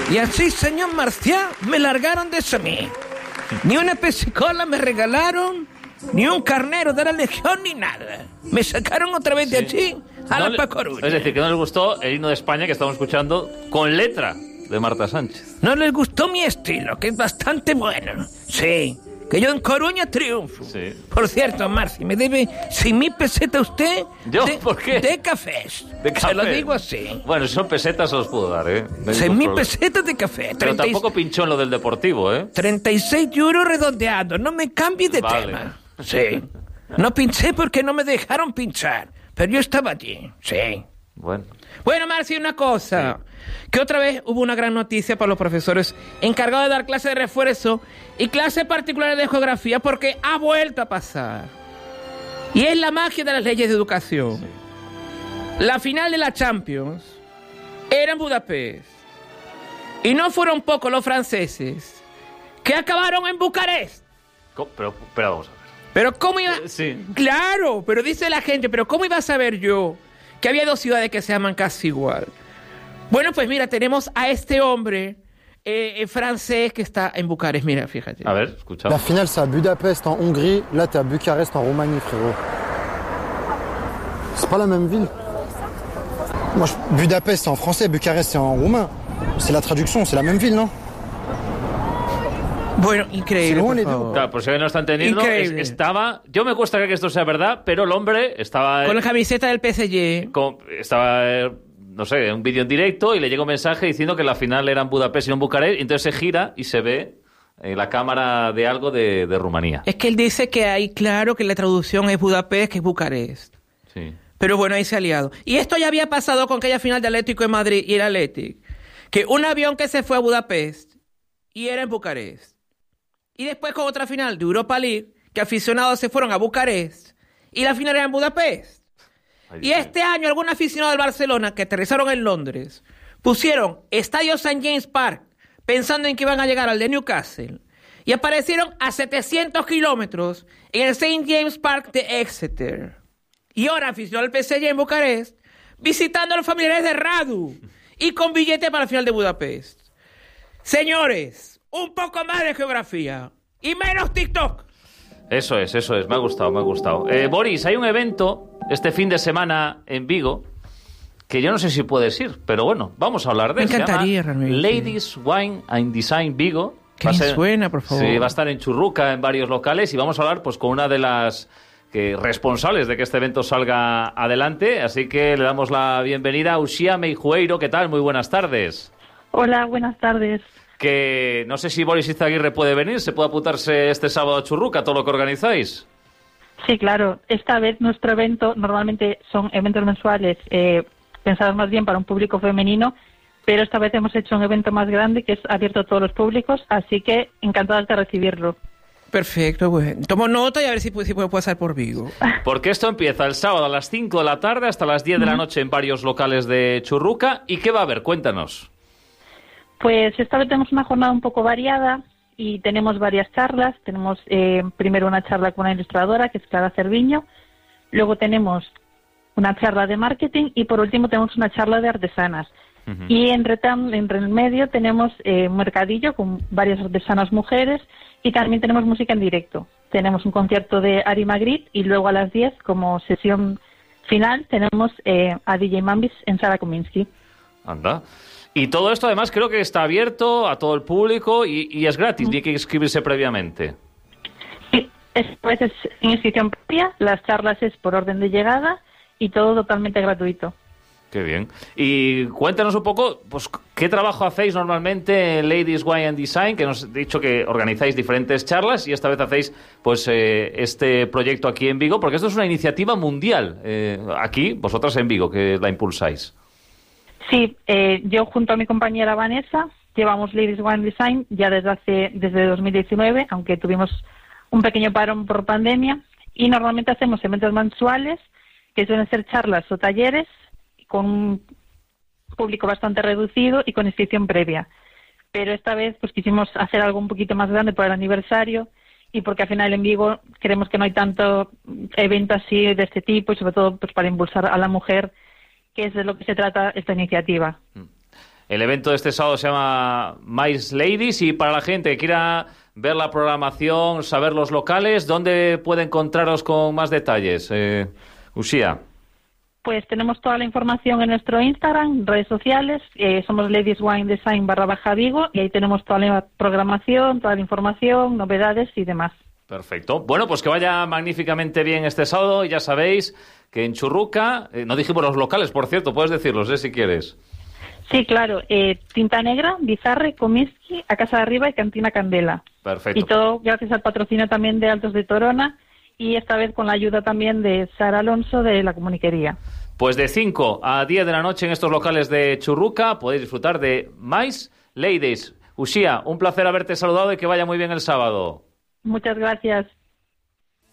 Y así, señor Marcial, me largaron de eso a mí. Ni una pesicola me regalaron, ni un carnero de la Legión, ni nada. Me sacaron otra vez de allí a la Coruña. Es decir, que no les gustó el himno de España que estamos escuchando con letra de Marta Sánchez. No les gustó mi estilo, que es bastante bueno. Sí, que yo en Coruña triunfo. Sí. Por cierto, Marci, me debe 6.000 pesetas usted. ¿Yo? ¿Por qué? De cafés. ¿De café? Se lo digo así. Bueno, si son pesetas se los puedo dar, ¿eh? 6.000 pesetas de café. Pero tampoco pinchó en lo del Deportivo, ¿eh? 36 euros redondeando. No me cambies de tema. Sí. No pinché porque no me dejaron pinchar. Pero yo estaba allí. Sí. Bueno, Marci, una cosa. Sí. Que otra vez hubo una gran noticia para los profesores encargados de dar clases de refuerzo y clases particulares de geografía, porque ha vuelto a pasar. Y es la magia de las leyes de educación. Sí. La final de la Champions era en Budapest. Y no fueron pocos los franceses que acabaron en Bucarest. Pero vamos a ver. Pero ¿cómo iba? Sí. Claro, pero dice la gente, pero ¿cómo iba a saber yo que había dos ciudades que se llaman casi igual? Bueno, pues mira, tenemos a este hombre francés que está en Bucarest. Mira, fíjate. A ver, escuchamos. La finale, c'est à Budapest en Hongrie. Là, t'es à Bucarest en Roumanie, frérot. C'est pas la même ville. Moi, Budapest, c'est en français, Bucarest, c'est en roumain. C'est la traduction, c'est la même ville, ¿no? Bueno, increíble, por favor. Claro, por si no está entendiendo, estaba... Yo me cuesta creer que esto sea verdad, pero el hombre estaba... Con la camiseta del PSG. Estaba... no sé, un vídeo en directo y le llega un mensaje diciendo que la final era en Budapest y no en Bucarest, y entonces se gira y se ve la cámara de algo de Rumanía. Es que él dice que hay claro que la traducción es Budapest, que es Bucarest. Sí. Pero bueno, ahí se ha liado. Y esto ya había pasado con aquella final de Atlético de Madrid y el Atlético. Que un avión que se fue a Budapest y era en Bucarest. Y después con otra final de Europa League, que aficionados se fueron a Bucarest y la final era en Budapest. Y este año algún aficionado del Barcelona que aterrizaron en Londres pusieron Estadio St. James Park pensando en que iban a llegar al de Newcastle y aparecieron a 700 kilómetros en el St. James Park de Exeter. Y ahora aficionado al PSG en Bucarest visitando a los familiares de Radu y con billete para la final de Budapest. Señores, un poco más de geografía y menos TikTok. Eso es, me ha gustado. Boris, hay un evento este fin de semana en Vigo que yo no sé si puedes ir, pero bueno, vamos a hablar de él. Me encantaría, realmente. Ladies Wine and Design Vigo. Que suena, por favor. Sí, va a estar en Churruca, en varios locales, y vamos a hablar pues con una de las responsables de que este evento salga adelante, así que le damos la bienvenida a Uxía Meijueiro. ¿Qué tal? Muy buenas tardes. Hola, buenas tardes. Que no sé si Boris Izaguirre puede venir, ¿se puede apuntarse este sábado a Churruca, todo lo que organizáis? Sí, claro. Esta vez nuestro evento, normalmente son eventos mensuales pensados más bien para un público femenino, pero esta vez hemos hecho un evento más grande que es abierto a todos los públicos, así que encantadas de recibirlo. Perfecto, bueno. Tomo nota y a ver si puedo pasar por Vigo. Porque esto empieza el sábado a las 5 de la tarde hasta las 10 de la noche en varios locales de Churruca. ¿Y qué va a haber? Cuéntanos. Pues esta vez tenemos una jornada un poco variada y tenemos varias charlas. Tenemos primero una charla con una ilustradora, que es Clara Cerviño. Luego tenemos una charla de marketing y por último tenemos una charla de artesanas. Uh-huh. Y entre el medio tenemos un mercadillo con varias artesanas mujeres y también tenemos música en directo. Tenemos un concierto de Ari Magritte y luego a las 10, como sesión final, tenemos a DJ Mambis en Sala Kominsky. Anda. Y todo esto además creo que está abierto a todo el público y es gratis, ni hay que inscribirse previamente. Sí, pues es inscripción propia, las charlas es por orden de llegada y todo totalmente gratuito. Qué bien. Y cuéntanos un poco, pues, ¿qué trabajo hacéis normalmente en Ladies Wine and Design? Que nos has dicho que organizáis diferentes charlas y esta vez hacéis pues este proyecto aquí en Vigo, porque esto es una iniciativa mundial, aquí, vosotras en Vigo, que la impulsáis. Sí, yo junto a mi compañera Vanessa llevamos Ladies Wine Design ya desde 2019, aunque tuvimos un pequeño parón por pandemia, y normalmente hacemos eventos mensuales que suelen ser charlas o talleres con un público bastante reducido y con inscripción previa. Pero esta vez pues quisimos hacer algo un poquito más grande por el aniversario y porque al final en Vigo creemos que no hay tanto evento así de este tipo y sobre todo pues para impulsar a la mujer, que es de lo que se trata esta iniciativa. El evento de este sábado se llama Mais Ladies, y para la gente que quiera ver la programación, saber los locales, ¿dónde puede encontraros con más detalles? Uxía. Pues tenemos toda la información en nuestro Instagram, redes sociales, somos Ladies Wine Design /Vigo, y ahí tenemos toda la programación, toda la información, novedades y demás. Perfecto. Bueno, pues que vaya magníficamente bien este sábado, y ya sabéis que en Churruca, no dijimos los locales, por cierto, puedes decirlos, si quieres. Sí, claro, Tinta Negra, Bizarre, Comiskey, A Casa de Arriba y Cantina Candela. Perfecto. Y todo gracias al patrocinio también de Altos de Torona, y esta vez con la ayuda también de Sara Alonso de La Comuniquería. Pues de 5 a 10 de la noche en estos locales de Churruca podéis disfrutar de Mais Ladies. Uxía, un placer haberte saludado y que vaya muy bien el sábado. Muchas gracias.